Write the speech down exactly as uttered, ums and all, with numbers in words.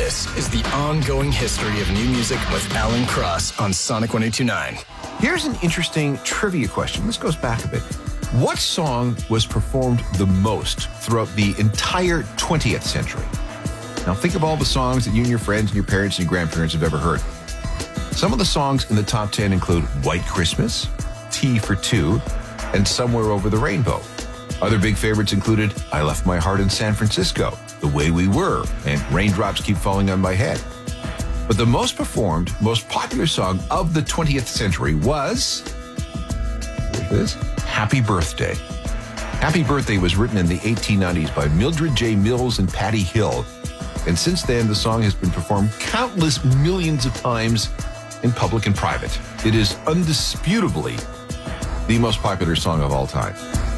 This is the ongoing history of new music with Alan Cross on Sonic one oh two point nine. Here's an interesting trivia question. This goes back a bit. What song was performed the most throughout the entire twentieth century? Now think of all the songs that you and your friends and your parents and your grandparents have ever heard. Some of the songs in the top ten include White Christmas, Tea for Two, and Somewhere Over the Rainbow. Other big favorites included I Left My Heart in San Francisco, The Way We Were, and Raindrops Keep Falling on My Head. But the most performed, most popular song of the twentieth century was, here's this, Happy Birthday. Happy Birthday was written in the eighteen nineties by Mildred J. Mills and Patty Hill. And since then, the song has been performed countless millions of times in public and private. It is undisputably the most popular song of all time.